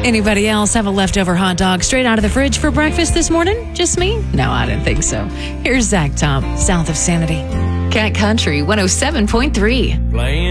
Anybody else have a leftover hot dog straight out of the fridge for breakfast this morning? Just me? No, I didn't think so. Here's Zach Tom, south of Sanity. Cat Country 107.3.